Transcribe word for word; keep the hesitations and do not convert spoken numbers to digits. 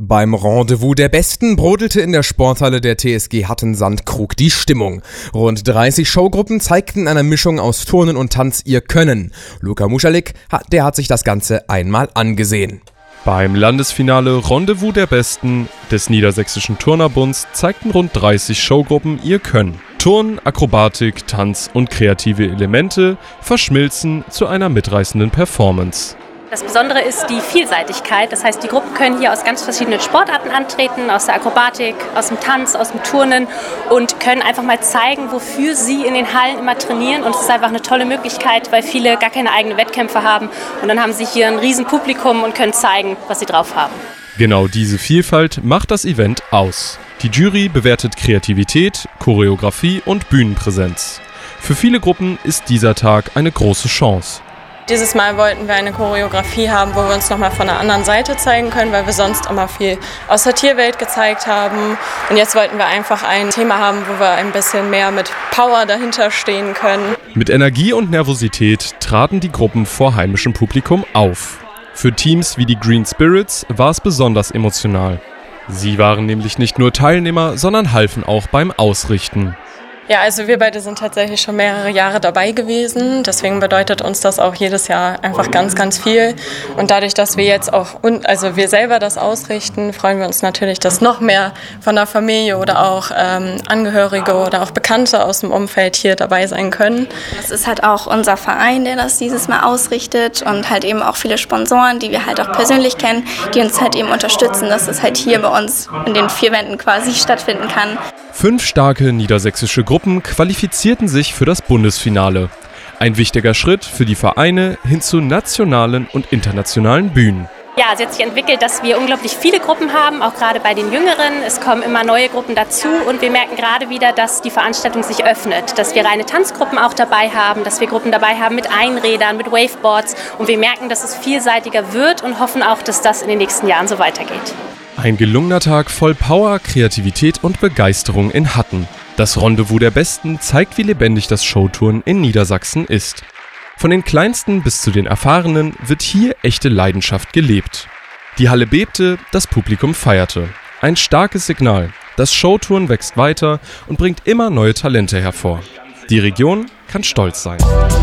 Beim Rendezvous der Besten brodelte in der Sporthalle der T S G Hatten-Sandkrug die Stimmung. Rund dreißig Showgruppen zeigten in einer Mischung aus Turnen und Tanz ihr Können. Luka Muschalik, der hat sich das Ganze einmal angesehen. Beim Landesfinale Rendezvous der Besten des Niedersächsischen Turnerbunds zeigten rund dreißig Showgruppen ihr Können. Turnen, Akrobatik, Tanz und kreative Elemente verschmilzen zu einer mitreißenden Performance. Das Besondere ist die Vielseitigkeit, das heißt, die Gruppen können hier aus ganz verschiedenen Sportarten antreten, aus der Akrobatik, aus dem Tanz, aus dem Turnen und können einfach mal zeigen, wofür sie in den Hallen immer trainieren, und es ist einfach eine tolle Möglichkeit, weil viele gar keine eigenen Wettkämpfe haben und dann haben sie hier ein riesen Publikum und können zeigen, was sie drauf haben. Genau diese Vielfalt macht das Event aus. Die Jury bewertet Kreativität, Choreografie und Bühnenpräsenz. Für viele Gruppen ist dieser Tag eine große Chance. Dieses Mal wollten wir eine Choreografie haben, wo wir uns nochmal von der anderen Seite zeigen können, weil wir sonst immer viel aus der Tierwelt gezeigt haben. Und jetzt wollten wir einfach ein Thema haben, wo wir ein bisschen mehr mit Power dahinter stehen können. Mit Energie und Nervosität traten die Gruppen vor heimischem Publikum auf. Für Teams wie die Green Spirits war es besonders emotional. Sie waren nämlich nicht nur Teilnehmer, sondern halfen auch beim Ausrichten. Ja, also wir beide sind tatsächlich schon mehrere Jahre dabei gewesen. Deswegen bedeutet uns das auch jedes Jahr einfach ganz, ganz viel. Und dadurch, dass wir jetzt auch, also wir selber das ausrichten, freuen wir uns natürlich, dass noch mehr von der Familie oder auch ähm, Angehörige oder auch Bekannte aus dem Umfeld hier dabei sein können. Das ist halt auch unser Verein, der das dieses Mal ausrichtet, und halt eben auch viele Sponsoren, die wir halt auch persönlich kennen, die uns halt eben unterstützen, dass es halt hier bei uns in den vier Wänden quasi stattfinden kann. Fünf starke niedersächsische Gruppen qualifizierten sich für das Bundesfinale. Ein wichtiger Schritt für die Vereine hin zu nationalen und internationalen Bühnen. Ja, es hat sich entwickelt, dass wir unglaublich viele Gruppen haben, auch gerade bei den Jüngeren. Es kommen immer neue Gruppen dazu und wir merken gerade wieder, dass die Veranstaltung sich öffnet, dass wir reine Tanzgruppen auch dabei haben, dass wir Gruppen dabei haben mit Einrädern, mit Waveboards, und wir merken, dass es vielseitiger wird und hoffen auch, dass das in den nächsten Jahren so weitergeht. Ein gelungener Tag voll Power, Kreativität und Begeisterung in Hatten. Das Rendezvous der Besten zeigt, wie lebendig das Showturnen in Niedersachsen ist. Von den Kleinsten bis zu den Erfahrenen wird hier echte Leidenschaft gelebt. Die Halle bebte, das Publikum feierte. Ein starkes Signal. Das Showturnen wächst weiter und bringt immer neue Talente hervor. Die Region kann stolz sein.